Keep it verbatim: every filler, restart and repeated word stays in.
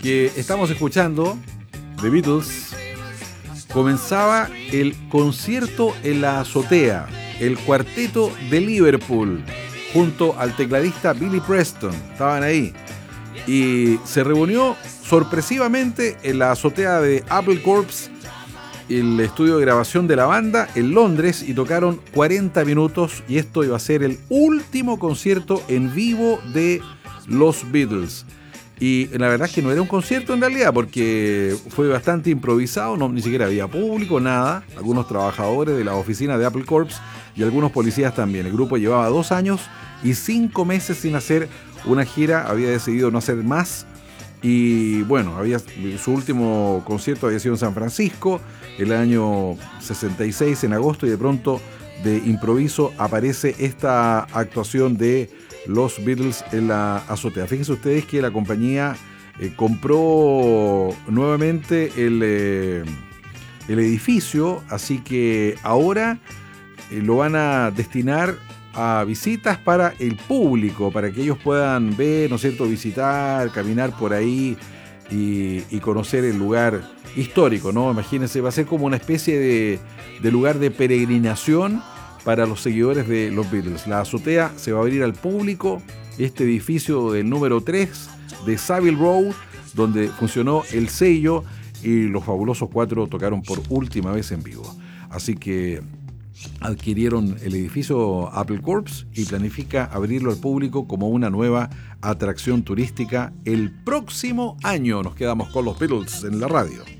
que estamos escuchando, The Beatles, comenzaba el concierto en la azotea, el cuarteto de Liverpool, junto al tecladista Billy Preston, estaban ahí, y se reunió sorpresivamente en la azotea de Apple Corps, el estudio de grabación de la banda en Londres, y tocaron cuarenta minutos, y esto iba a ser el último concierto en vivo de los Beatles. Y la verdad es que no era un concierto en realidad, porque fue bastante improvisado, no, ni siquiera había público, nada. Algunos trabajadores de la oficina de Apple Corps y algunos policías también. El grupo llevaba dos años y cinco meses sin hacer una gira, había decidido no hacer más. Y bueno, había, su último concierto había sido en San Francisco el año sesenta y seis, en agosto, y de pronto, de improviso, aparece esta actuación de los Beatles en la azotea. Fíjense ustedes que la compañía eh, compró nuevamente el, eh, el edificio, así que ahora eh, lo van a destinar a visitas para el público, para que ellos puedan ver, ¿no es cierto?, visitar, caminar por ahí y, y conocer el lugar histórico, ¿no? Imagínense, va a ser como una especie de, de lugar de peregrinación para los seguidores de los Beatles. La azotea se va a abrir al público, este edificio del número tres de Savile Row, donde funcionó el sello y los Fabulosos Cuatro tocaron por última vez en vivo. Así que adquirieron el edificio Apple Corps y planifica abrirlo al público como una nueva atracción turística el próximo año. Nos quedamos con los Beatles en la radio.